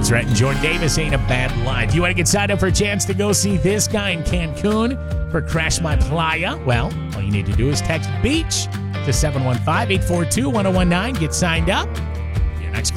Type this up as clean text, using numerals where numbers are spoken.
That's right. And Jordan Davis ain't a bad line. Do you want to get signed up for a chance to go see this guy in Cancun for Crash My Playa? Well, all you need to do is text BEACH to 715-842-1019. Get signed up.